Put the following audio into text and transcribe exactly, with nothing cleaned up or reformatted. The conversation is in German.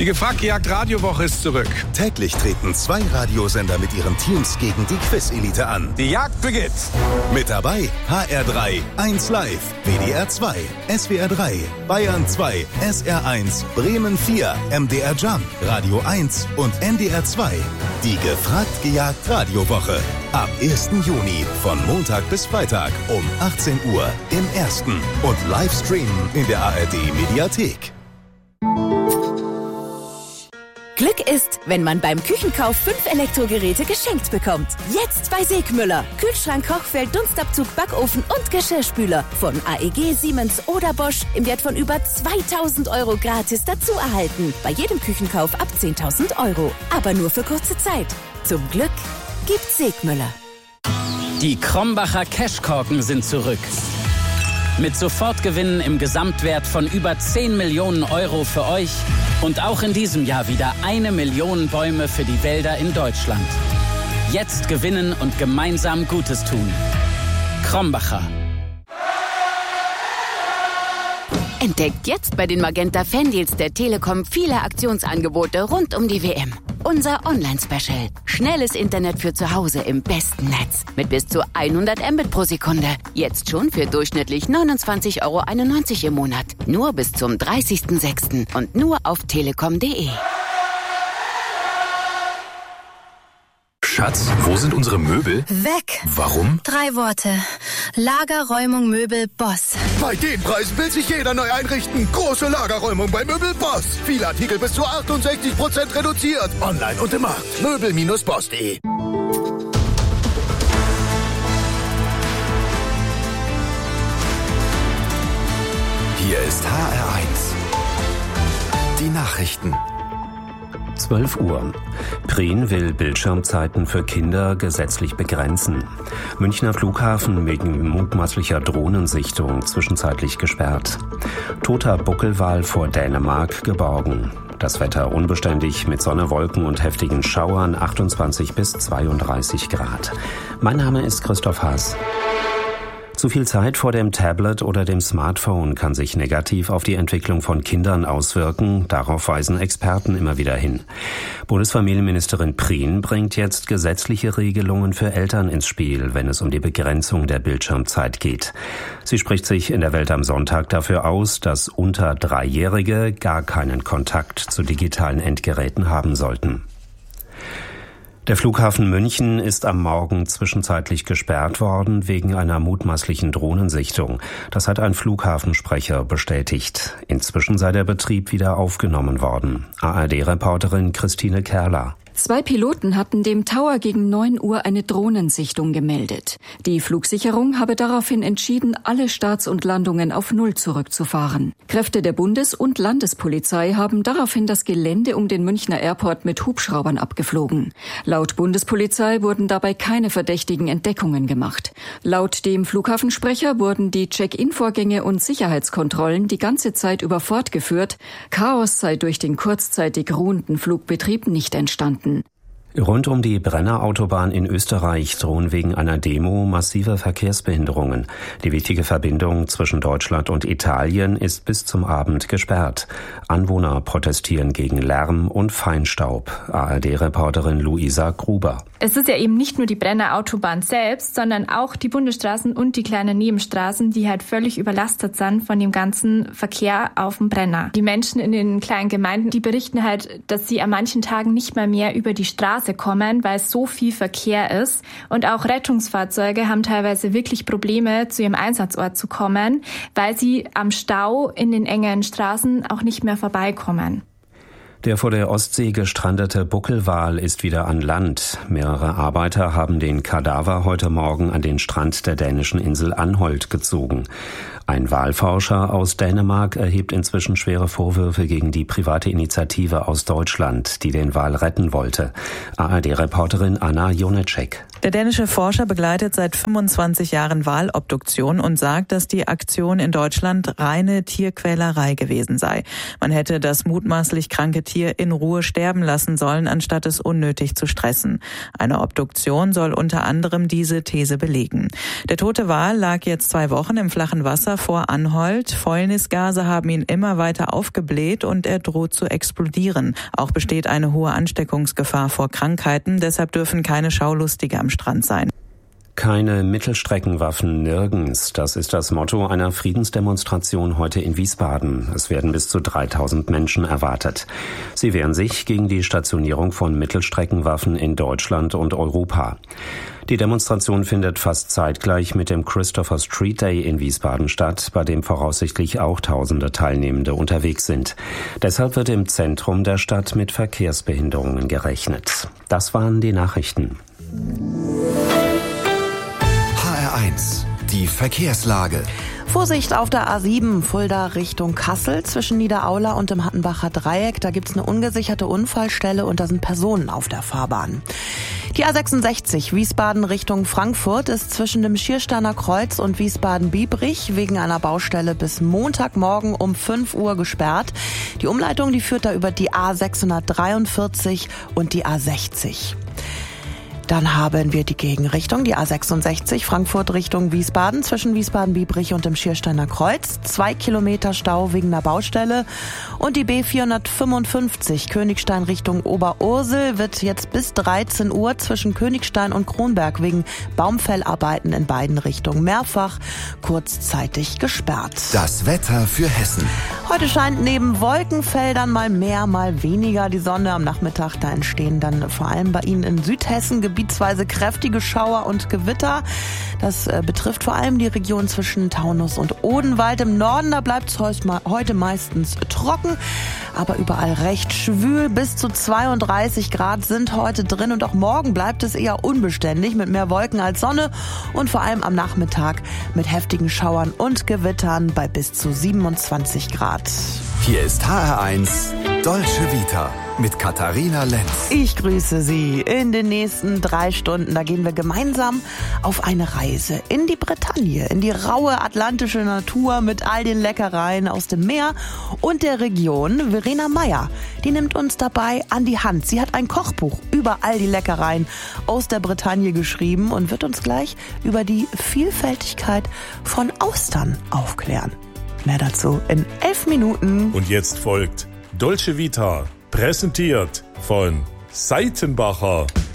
Die Gefragt-Gejagt-Radiowoche ist zurück. Täglich treten zwei Radiosender mit ihren Teams gegen die Quiz-Elite an. Die Jagd beginnt. Mit dabei H R drei, eins Live, W D R zwei, S W R drei, Bayern zwei, S R eins, Bremen vier, M D R Jump, Radio eins und N D R zwei. Die Gefragt-Gejagt-Radiowoche. Ab ersten Juni von Montag bis Freitag um achtzehn Uhr im Ersten und Livestreamen in der A R D-Mediathek. Glück ist, wenn man beim Küchenkauf fünf Elektrogeräte geschenkt bekommt. Jetzt bei Segmüller. Kühlschrank, Kochfeld, Dunstabzug, Backofen und Geschirrspüler. Von A E G, Siemens oder Bosch im Wert von über zweitausend Euro gratis dazu erhalten. Bei jedem Küchenkauf ab zehntausend Euro. Aber nur für kurze Zeit. Zum Glück gibt's Segmüller. Die Krombacher Cashkorken sind zurück. Mit Sofortgewinnen im Gesamtwert von über zehn Millionen Euro für euch und auch in diesem Jahr wieder eine Million Bäume für die Wälder in Deutschland. Jetzt gewinnen und gemeinsam Gutes tun. Krombacher. Entdeckt jetzt bei den Magenta Fandeals der Telekom viele Aktionsangebote rund um die W M. Unser Online-Special. Schnelles Internet für zu Hause im besten Netz. Mit bis zu hundert Mbit pro Sekunde. Jetzt schon für durchschnittlich neunundzwanzig Euro einundneunzig im Monat. Nur bis zum dreißigsten sechsten und nur auf telekom punkt de. Schatz, wo sind unsere Möbel? Weg. Warum? Drei Worte. Lagerräumung Möbel Boss. Bei den Preisen will sich jeder neu einrichten. Große Lagerräumung bei Möbel Boss. Viele Artikel bis zu achtundsechzig Prozent reduziert. Online und im Markt. Möbel Boss punkt de. Hier ist H R eins. Die Nachrichten. zwölf Uhr. Prien will Bildschirmzeiten für Kinder gesetzlich begrenzen. Münchner Flughafen wegen mutmaßlicher Drohnensichtung zwischenzeitlich gesperrt. Toter Buckelwal vor Dänemark geborgen. Das Wetter unbeständig mit Sonne, Wolken und heftigen Schauern, achtundzwanzig bis zweiunddreißig Grad. Mein Name ist Christoph Haas. Zu viel Zeit vor dem Tablet oder dem Smartphone kann sich negativ auf die Entwicklung von Kindern auswirken. Darauf weisen Experten immer wieder hin. Bundesfamilienministerin Prien bringt jetzt gesetzliche Regelungen für Eltern ins Spiel, wenn es um die Begrenzung der Bildschirmzeit geht. Sie spricht sich in der Welt am Sonntag dafür aus, dass unter Dreijährige gar keinen Kontakt zu digitalen Endgeräten haben sollten. Der Flughafen München ist am Morgen zwischenzeitlich gesperrt worden wegen einer mutmaßlichen Drohnensichtung. Das hat ein Flughafensprecher bestätigt. Inzwischen sei der Betrieb wieder aufgenommen worden. A R D-Reporterin Christine Kerler. Zwei Piloten hatten dem Tower gegen neun Uhr eine Drohnensichtung gemeldet. Die Flugsicherung habe daraufhin entschieden, alle Starts und Landungen auf Null zurückzufahren. Kräfte der Bundes- und Landespolizei haben daraufhin das Gelände um den Münchner Airport mit Hubschraubern abgeflogen. Laut Bundespolizei wurden dabei keine verdächtigen Entdeckungen gemacht. Laut dem Flughafensprecher wurden die Check-in-Vorgänge und Sicherheitskontrollen die ganze Zeit über fortgeführt. Chaos sei durch den kurzzeitig ruhenden Flugbetrieb nicht entstanden. Rund um die Brenner-Autobahn in Österreich drohen wegen einer Demo massive Verkehrsbehinderungen. Die wichtige Verbindung zwischen Deutschland und Italien ist bis zum Abend gesperrt. Anwohner protestieren gegen Lärm und Feinstaub. A R D-Reporterin Luisa Gruber. Es ist ja eben nicht nur die Brenner-Autobahn selbst, sondern auch die Bundesstraßen und die kleinen Nebenstraßen, die halt völlig überlastet sind von dem ganzen Verkehr auf dem Brenner. Die Menschen in den kleinen Gemeinden, die berichten halt, dass sie an manchen Tagen nicht mal mehr über die Straße kommen, weil so viel Verkehr ist. Und auch Rettungsfahrzeuge haben teilweise wirklich Probleme, zu ihrem Einsatzort zu kommen, weil sie am Stau in den engen Straßen auch nicht mehr vorbeikommen. Der vor der Ostsee gestrandete Buckelwal ist wieder an Land. Mehrere Arbeiter haben den Kadaver heute Morgen an den Strand der dänischen Insel Anholt gezogen. Ein Walforscher aus Dänemark erhebt inzwischen schwere Vorwürfe gegen die private Initiative aus Deutschland, die den Wal retten wollte. A R D-Reporterin Anna Jonecek. Der dänische Forscher begleitet seit fünfundzwanzig Jahren Walobduktion und sagt, dass die Aktion in Deutschland reine Tierquälerei gewesen sei. Man hätte das mutmaßlich kranke Tier in Ruhe sterben lassen sollen, anstatt es unnötig zu stressen. Eine Obduktion soll unter anderem diese These belegen. Der tote Wal lag jetzt zwei Wochen im flachen Wasser vor Anholt. Fäulnisgase haben ihn immer weiter aufgebläht und er droht zu explodieren. Auch besteht eine hohe Ansteckungsgefahr vor Krankheiten. Deshalb dürfen keine Schaulustige am Strand sein. Keine Mittelstreckenwaffen nirgends. Das ist das Motto einer Friedensdemonstration heute in Wiesbaden. Es werden bis zu dreitausend Menschen erwartet. Sie wehren sich gegen die Stationierung von Mittelstreckenwaffen in Deutschland und Europa. Die Demonstration findet fast zeitgleich mit dem Christopher Street Day in Wiesbaden statt, bei dem voraussichtlich auch tausende Teilnehmende unterwegs sind. Deshalb wird im Zentrum der Stadt mit Verkehrsbehinderungen gerechnet. Das waren die Nachrichten. H R eins, die Verkehrslage. Vorsicht auf der A sieben, Fulda Richtung Kassel, zwischen Niederaula und dem Hattenbacher Dreieck. Da gibt's eine ungesicherte Unfallstelle und da sind Personen auf der Fahrbahn. Die A sechsundsechzig, Wiesbaden Richtung Frankfurt, ist zwischen dem Schiersteiner Kreuz und Wiesbaden-Biebrich wegen einer Baustelle bis Montagmorgen um fünf Uhr gesperrt. Die Umleitung, die führt da über die A sechshundertdreiundvierzig und die A sechzig. Dann haben wir die Gegenrichtung, die A sechsundsechzig, Frankfurt Richtung Wiesbaden, zwischen Wiesbaden-Biebrich und dem Schiersteiner Kreuz. Zwei Kilometer Stau wegen einer Baustelle. Und die B vierhundertfünfundfünfzig, Königstein Richtung Oberursel, wird jetzt bis dreizehn Uhr zwischen Königstein und Kronberg wegen Baumfellarbeiten in beiden Richtungen mehrfach kurzzeitig gesperrt. Das Wetter für Hessen. Heute scheint neben Wolkenfeldern mal mehr, mal weniger die Sonne. Am Nachmittag, da entstehen dann vor allem bei Ihnen in Südhessen gebietsweise kräftige Schauer und Gewitter. Das äh, betrifft vor allem die Region zwischen Taunus und Odenwald. Im Norden, da bleibt es heute meistens trocken, aber überall recht schwül. Bis zu zweiunddreißig Grad sind heute drin und auch morgen bleibt es eher unbeständig mit mehr Wolken als Sonne und vor allem am Nachmittag mit heftigen Schauern und Gewittern bei bis zu siebenundzwanzig Grad. Hier ist H R eins Dolce Vita mit Katharina Lenz. Ich grüße Sie. In den nächsten drei Stunden, da gehen wir gemeinsam auf eine Reise in die Bretagne, in die raue atlantische Natur mit all den Leckereien aus dem Meer und der Region. Verena Meyer, die nimmt uns dabei an die Hand. Sie hat ein Kochbuch über all die Leckereien aus der Bretagne geschrieben und wird uns gleich über die Vielfältigkeit von Austern aufklären. Mehr dazu in elf Minuten. Und jetzt folgt Dolce Vita, präsentiert von Seitenbacher.